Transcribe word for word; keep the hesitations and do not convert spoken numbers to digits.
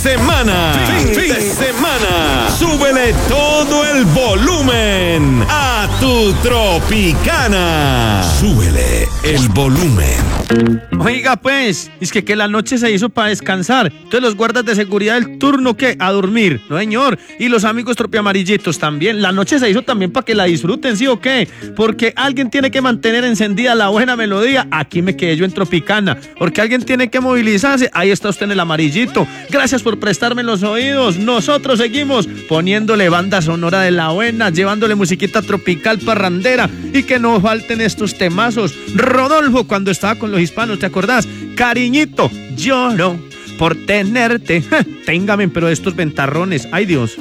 Semana, fin, fin de semana, súbele todo el volumen a tu Tropicana. Súbele el volumen. Oiga pues, es que, que la noche se hizo para descansar. Entonces los guardas de seguridad del turno, ¿qué? A dormir, no señor. Y los amigos tropiamarillitos también. La noche se hizo también para que la disfruten, ¿sí o qué? Porque alguien tiene que mantener encendida la buena melodía. Aquí me quedé yo en Tropicana. Porque alguien tiene que movilizarse. Ahí está usted en el amarillito. Gracias por prestarme los oídos. Nosotros seguimos poniéndole banda sonora de la buena, llevándole musiquita tropical parrandera y que no falten estos temazos. Rodolfo, cuando estaba con los hispanos, ¿te acordás? Cariñito, lloro por tenerte. Téngame, pero estos ventarrones, ay Dios.